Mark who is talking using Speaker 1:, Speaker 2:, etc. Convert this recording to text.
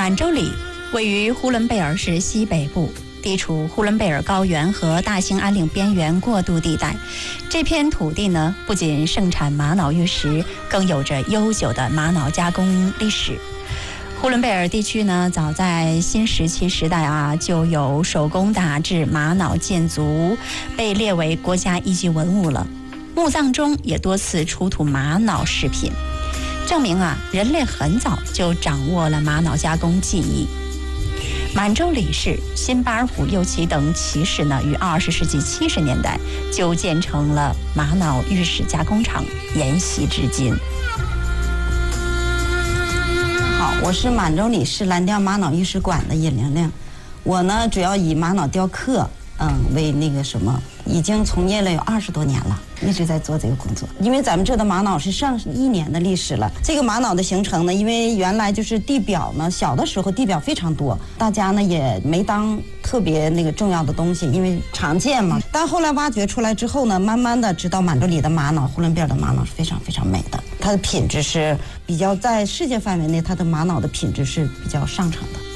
Speaker 1: 满洲里位于呼伦贝尔市西北部，地处呼伦贝尔高原和大兴安岭边缘过渡地带。这片土地呢，不仅盛产玛瑙玉石，更有着悠久的玛瑙加工历史。呼伦贝尔地区呢，早在新石器时代就有手工打制玛瑙建筑，被列为国家一级文物了。墓葬中也多次出土玛瑙饰品，证明人类很早就掌握了玛瑙加工技艺。满洲里市、新巴尔虎右旗等旗市呢，于20世纪70年代就建成了玛瑙玉石加工厂，沿袭至今。
Speaker 2: 好，我是满洲里市蓝调玛瑙玉石馆的尹玲玲。我呢，主要以玛瑙雕刻，为已经从业了有20多年了，一直在做这个工作。因为咱们这的玛瑙是上1年的历史了。这个玛瑙的形成呢，因为原来就是地表呢，小的时候地表非常多，大家呢也没当特别重要的东西，因为常见嘛。但后来挖掘出来之后呢，慢慢的知道满洲里的玛瑙、呼伦贝尔的玛瑙是非常非常美的，它的品质是比较在世界范围内，它的玛瑙的品质是比较上乘的。